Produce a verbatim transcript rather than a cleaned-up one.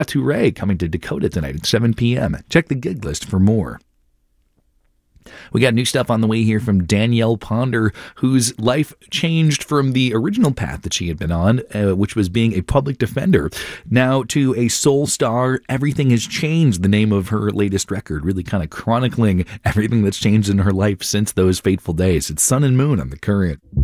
Touré coming to Dakota tonight at seven p.m. Check the gig list for more. We got new stuff on the way here from Danielle Ponder, whose life changed from the original path that she had been on, uh, which was being a public defender, now to a soul star. Everything has changed, the name of her latest record, really kind of chronicling everything that's changed in her life since those fateful days. It's Sun and Moon on The Current.